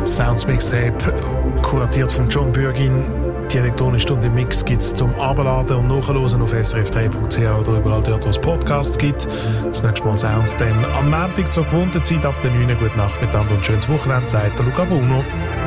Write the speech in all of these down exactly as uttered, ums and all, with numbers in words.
Sounds Mixtape, kuratiert von John Bürgin. Die elektronische Stunde im Mix gibt es zum Abladen und Nachhören auf s r f drei punkt c h oder überall dort, wo es Podcasts gibt. Das nächste Mal Sounds dann am Montag zur gewohnten Zeit ab der neun. Gute Nacht miteinander und schönes Wochenende, sagt der Luca Bruno.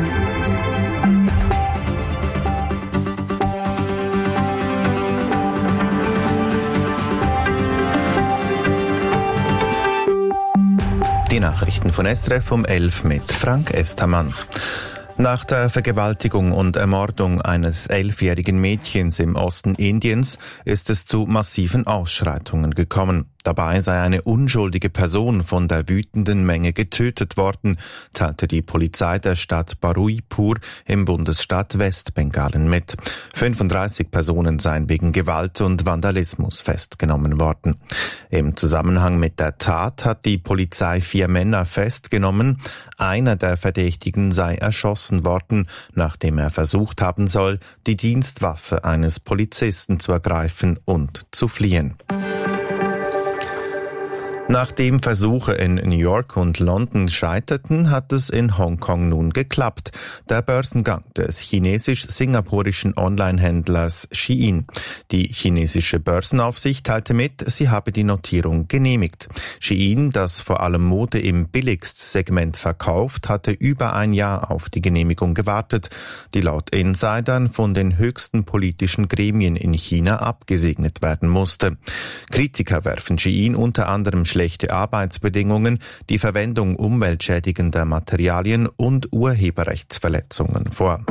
Die Nachrichten von S R F um elf mit Frank Estermann. Nach der Vergewaltigung und Ermordung eines elfjährigen Mädchens im Osten Indiens ist es zu massiven Ausschreitungen gekommen. Dabei sei eine unschuldige Person von der wütenden Menge getötet worden, teilte die Polizei der Stadt Baruipur im Bundesstaat Westbengalen mit. fünfunddreißig Personen seien wegen Gewalt und Vandalismus festgenommen worden. Im Zusammenhang mit der Tat hat die Polizei vier Männer festgenommen. Einer der Verdächtigen sei erschossen worden, nachdem er versucht haben soll, die Dienstwaffe eines Polizisten zu ergreifen und zu fliehen. Nachdem Versuche in New York und London scheiterten, hat es in Hongkong nun geklappt. Der Börsengang des chinesisch-singapurischen Online-Händlers Shein. Die chinesische Börsenaufsicht teilte mit, sie habe die Notierung genehmigt. Shein, das vor allem Mode im Billigstsegment verkauft, hatte über ein Jahr auf die Genehmigung gewartet, die laut Insidern von den höchsten politischen Gremien in China abgesegnet werden musste. Kritiker werfen Shein unter anderem schlechte Arbeitsbedingungen, die Verwendung umweltschädigender Materialien und Urheberrechtsverletzungen vor.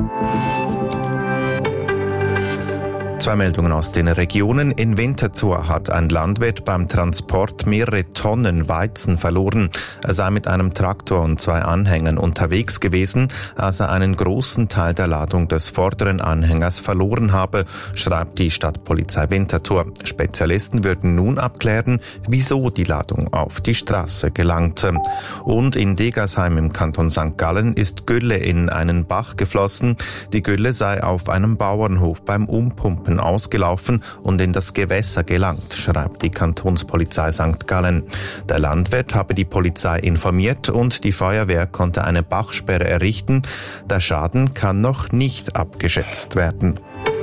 Zwei Meldungen aus den Regionen. In Winterthur hat ein Landwirt beim Transport mehrere Tonnen Weizen verloren. Er sei mit einem Traktor und zwei Anhängern unterwegs gewesen, als er einen großen Teil der Ladung des vorderen Anhängers verloren habe, schreibt die Stadtpolizei Winterthur. Spezialisten würden nun abklären, wieso die Ladung auf die Straße gelangte. Und in Degersheim im Kanton Sankt Gallen ist Gülle in einen Bach geflossen. Die Gülle sei auf einem Bauernhof beim Umpumpen ausgelaufen und in das Gewässer gelangt, schreibt die Kantonspolizei Sankt Gallen. Der Landwirt habe die Polizei informiert und die Feuerwehr konnte eine Bachsperre errichten. Der Schaden kann noch nicht abgeschätzt werden.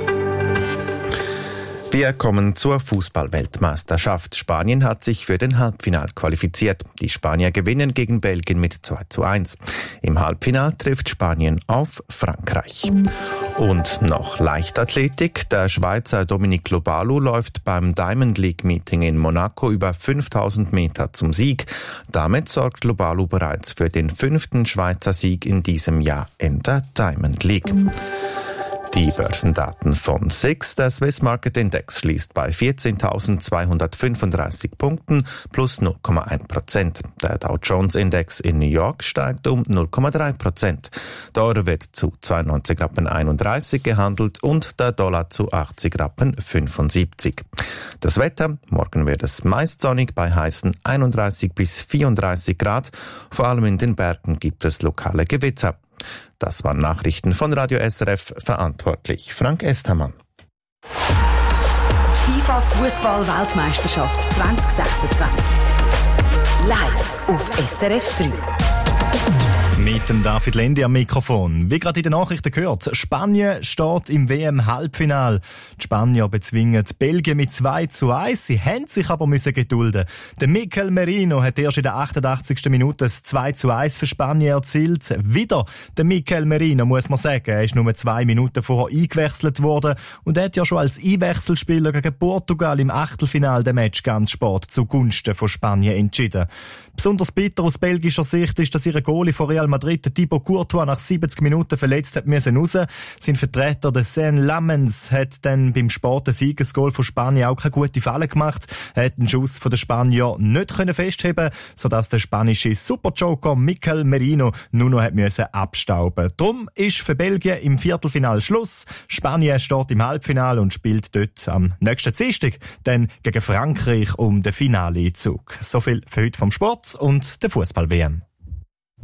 Wir kommen zur Fußball-Weltmeisterschaft. Spanien hat sich für den Halbfinal qualifiziert. Die Spanier gewinnen gegen Belgien mit zwei zu eins. Im Halbfinal trifft Spanien auf Frankreich. Und noch Leichtathletik. Der Schweizer Dominic Lobalu läuft beim Diamond League Meeting in Monaco über fünftausend Meter zum Sieg. Damit sorgt Lobalu bereits für den fünften Schweizer Sieg in diesem Jahr in der Diamond League. Die Börsendaten von S I X. Der Swiss Market Index schließt bei vierzehntausendzweihundertfünfunddreißig Punkten plus null Komma eins Prozent. Der Dow Jones Index in New York steigt um null Komma drei Prozent. Der Euro wird zu zweiundneunzig Rappen einunddreißig gehandelt und der Dollar zu achtzig Rappen fünfundsiebzig. Das Wetter, morgen wird es meist sonnig bei heißen einunddreißig bis vierunddreißig Grad. Vor allem in den Bergen gibt es lokale Gewitter. Das waren Nachrichten von Radio S R F, verantwortlich Frank Estermann. FIFA Fußball-Weltmeisterschaft zwanzig sechsundzwanzig. Live auf S R F drei. Mit dem David Lendi am Mikrofon. Wie gerade in den Nachrichten gehört, Spanien steht im W M-Halbfinal. Die Spanier bezwingen Belgien mit zwei zu eins. Sie haben sich aber müssen gedulden. Der Mikel Merino hat erst in der achtundachtzigsten Minute das zwei zu eins für Spanien erzielt. Wieder der Mikel Merino, muss man sagen. Er ist nur zwei Minuten vorher eingewechselt worden und er hat ja schon als Einwechselspieler gegen Portugal im Achtelfinal den Match ganz spät zugunsten von Spanien entschieden. Besonders bitter aus belgischer Sicht ist, dass ihre Goalie von Real Madrid, Thibaut Courtois, nach siebzig Minuten verletzt hat müssen raus. Sein Vertreter, der Sean Lamens, hat dann beim späten Siegesgoal von Spanien auch keine gute Falle gemacht. Er hat den Schuss von den Spanier nicht können festheben, sodass der spanische Superjoker Mikel Merino nur noch hat müssen abstauben. Drum ist für Belgien im Viertelfinal Schluss. Spanien steht im Halbfinale und spielt dort am nächsten Dienstag dann gegen Frankreich um den Finaleinzug. So viel für heute vom Sport und der Fußball-W M.